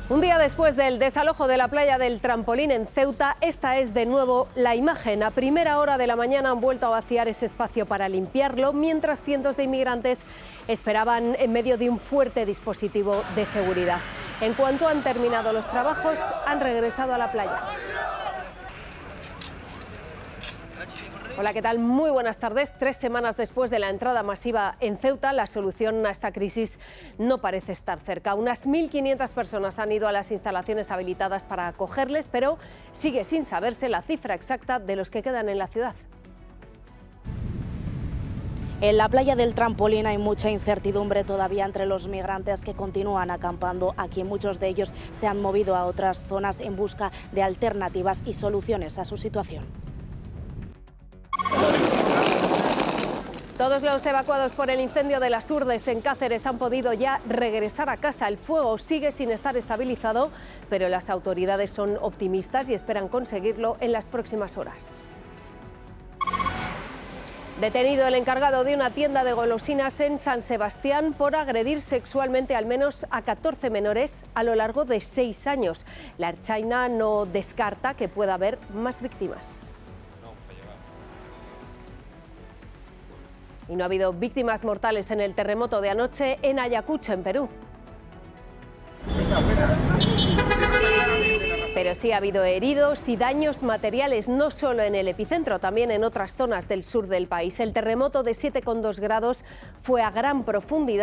Un día después del desalojo de la playa del Trampolín en Ceuta, esta es de nuevo la imagen. A primera hora de la mañana han vuelto a vaciar ese espacio para limpiarlo, mientras cientos de inmigrantes esperaban en medio de un fuerte dispositivo de seguridad. En cuanto han terminado los trabajos, han regresado a la playa. Hola, ¿qué tal? Muy buenas tardes. 3 semanas después de la entrada masiva en Ceuta, la solución a esta crisis no parece estar cerca. Unas 1.500 personas han ido a las instalaciones habilitadas para acogerles, pero sigue sin saberse la cifra exacta de los que quedan en la ciudad. En la playa del Trampolín hay mucha incertidumbre todavía entre los migrantes que continúan acampando aquí. Muchos de ellos se han movido a otras zonas en busca de alternativas y soluciones a su situación. Todos los evacuados por el incendio de las Urdes en Cáceres han podido ya regresar a casa. El fuego sigue sin estar estabilizado, pero las autoridades son optimistas y esperan conseguirlo en las próximas horas. Detenido el encargado de una tienda de golosinas en San Sebastián por agredir sexualmente al menos a 14 menores a lo largo de 6 años. La Ertzaintza no descarta que pueda haber más víctimas. Y no ha habido víctimas mortales en el terremoto de anoche en Ayacucho, en Perú. Pero sí ha habido heridos y daños materiales, no solo en el epicentro, también en otras zonas del sur del país. El terremoto de 7,2 grados fue a gran profundidad.